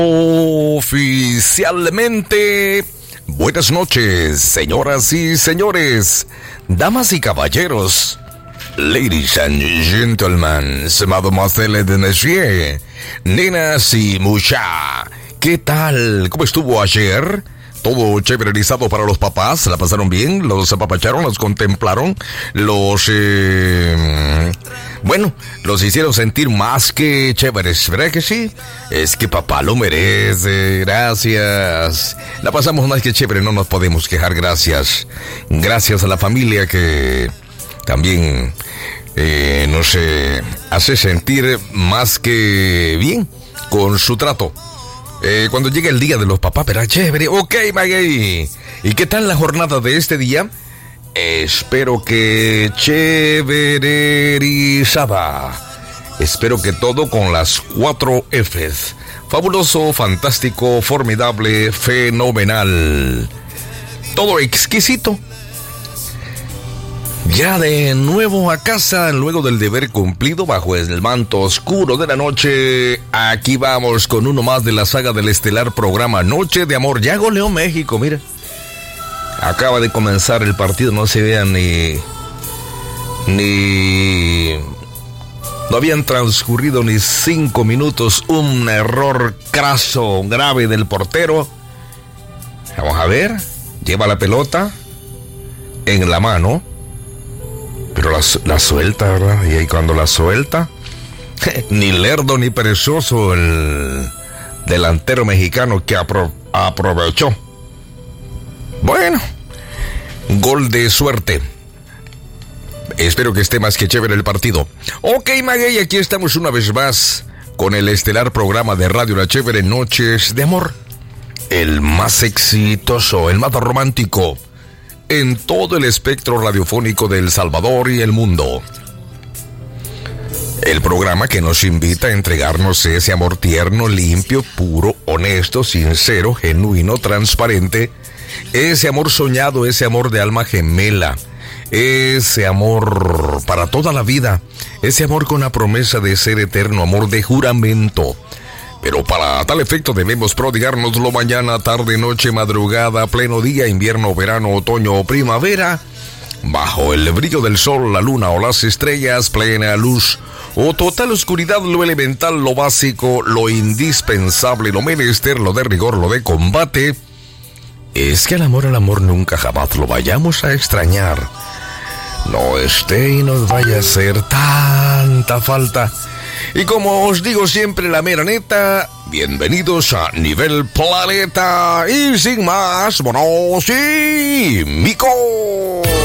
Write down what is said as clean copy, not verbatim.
Oficialmente, buenas noches, señoras y señores, damas y caballeros, ladies and gentlemen, mademoiselles et messieurs, nenas y mucha. ¿Qué tal? ¿Cómo estuvo ayer? Todo chéverizado para los papás, ¿la pasaron bien? ¿Los apapacharon? ¿Los contemplaron? Los hicieron sentir más que chéveres, ¿verdad que sí? Es que papá lo merece, gracias. La pasamos más que chévere, no nos podemos quejar, gracias. Gracias a la familia que también nos hace sentir más que bien con su trato. Cuando llega el día de los papás, pero chévere, ok, Maggie. ¿Y qué tal la jornada de este día? Espero que chéverizada. Espero que todo con las 4 Fs. Fabuloso, fantástico, formidable, fenomenal. Todo exquisito. Ya de nuevo a casa, luego del deber cumplido bajo el manto oscuro de la noche. Aquí vamos con uno más de la saga del estelar programa Noche de Amor. Ya goleó México, mira. Acaba de comenzar el partido, no se vean no habían transcurrido ni 5 minutos. Un error craso, grave del portero. Vamos a ver. Lleva la pelota en la mano. Pero la suelta, ¿verdad? Y ahí cuando la suelta, ni lerdo ni perezoso el delantero mexicano que aprovechó. Bueno, gol de suerte. Espero que esté más que chévere el partido. Ok, Maguey, aquí estamos una vez más con el estelar programa de Radio La Chévere, Noches de Amor. El más exitoso, el más romántico en todo el espectro radiofónico de El Salvador y el mundo. El programa que nos invita a entregarnos ese amor tierno, limpio, puro, honesto, sincero, genuino, transparente. Ese amor soñado, ese amor de alma gemela. Ese amor para toda la vida. Ese amor con la promesa de ser eterno, amor de juramento. Pero para tal efecto debemos prodigárnoslo mañana, tarde, noche, madrugada, pleno día, invierno, verano, otoño o primavera, bajo el brillo del sol, la luna o las estrellas, plena luz o total oscuridad, lo elemental, lo básico, lo indispensable, lo menester, lo de rigor, lo de combate. Es que al amor nunca jamás lo vayamos a extrañar. No esté y nos vaya a hacer tanta falta. Y como os digo siempre, la mera neta, bienvenidos a Nivel Planeta. Y sin más, bueno, sí, Mico.